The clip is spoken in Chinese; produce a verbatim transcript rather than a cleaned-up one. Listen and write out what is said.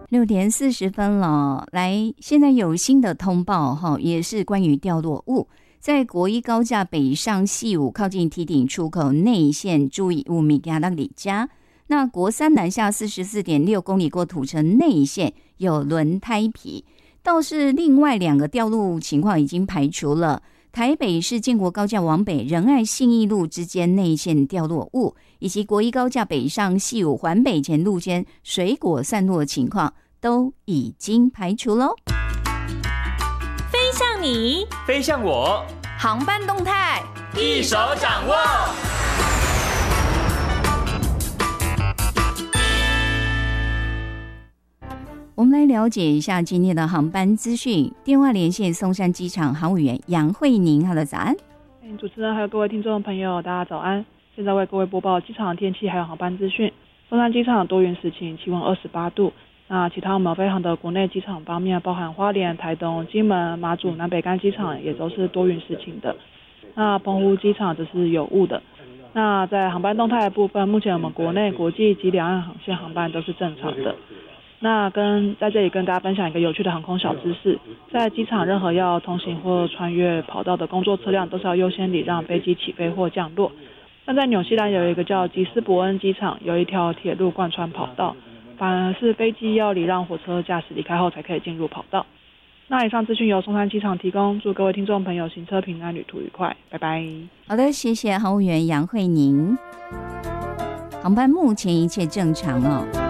六点四十分了，来，现在有新的通报哈，也是关于掉落物。在国一高架北上系五靠近堤顶出口内线，注意五米加到里加。那国三南下四十四点六公里过土城内线有轮胎皮，倒是另外两个掉落物情况已经排除了。台北市建国高架往北仁爱信义路之间内线掉落物，以及国一高架北上系五环北前路间水果散落情况都已经排除喽。 飞向你， 飞向我， 航班动态一手掌握。 我们来了解一下今天的航班资讯。电话连线松山机场航务员杨慧宁，哈喽，早安。 主持人还有各位听众朋友，大家早安。现在为各位播报机场的天气还有航班资讯。松山机场多云时晴，气温二十八度。那其他我们飞航的国内机场方面，包含花莲、台东、金门、马祖、南北干机场也都是多云时晴的。那澎湖机场则是有雾的。那在航班动态的部分，目前我们国内、国际及两岸航线航班都是正常的。那跟在这里跟大家分享一个有趣的航空小知识，在机场任何要通行或穿越跑道的工作车辆都是要优先礼让飞机起飞或降落。那在纽西兰有一个叫吉斯伯恩机场，有一条铁路贯穿跑道，反而是飞机要礼让火车驾驶离开后才可以进入跑道。那以上资讯由松山机场提供，祝各位听众朋友行车平安，旅途愉快，拜拜。 好的，谢谢航务员杨慧宁。航班目前一切正常哦。